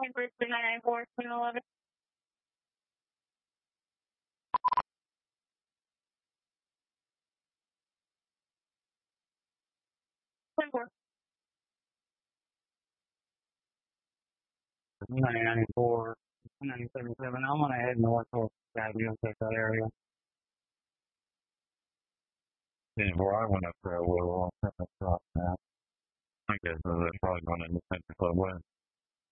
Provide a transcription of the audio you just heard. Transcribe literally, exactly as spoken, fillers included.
three three nine nine four, ten eleven. ten four. nine nine four, nine seven seven. I'm gonna head north towards Skyview, check that area. Before I went up there, we were on Plymouth Rock now. I guess they're probably going into Central Club West.